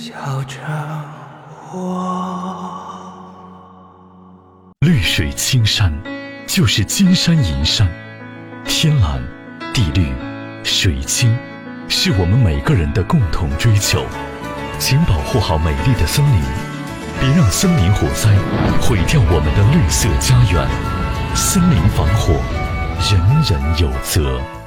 叫着我。 绿水青山就是金山银山，天蓝地绿水清是我们每个人的共同追求。请保护好美丽的森林，别让森林火灾毁掉我们的绿色家园。森林防火，人人有责。